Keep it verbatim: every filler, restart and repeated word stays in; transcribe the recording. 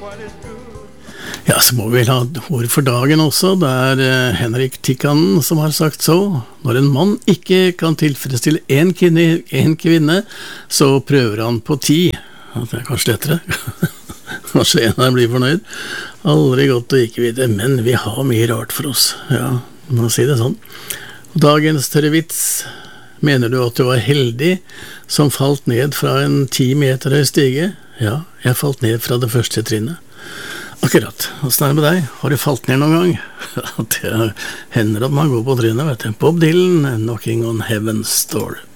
Ja, så må vi vel ha ord for dagen også. Det er eh, Henrik Tikkanen som har sagt så. Når en mann ikke kan tilfredsstille en kvinne, en kvinne så prøver han på ti. Ja, det er kanskje lettere. Kanskje en av dem blir fornøyd. Aldri godt å ikke vite, men vi har mye rart for oss. Ja, man må si det sånn. Dagens tørre vits. Mener du at du var heldig som falt ned fra en ti meter høy stige? Ja, jeg falt ned fra det første trinnet. Akkurat. Hvordan er det med deg? Har du falt ned noen gang? Det hender at man går på trynet, vet du. Bob Dylan, Knocking on Heaven's Door.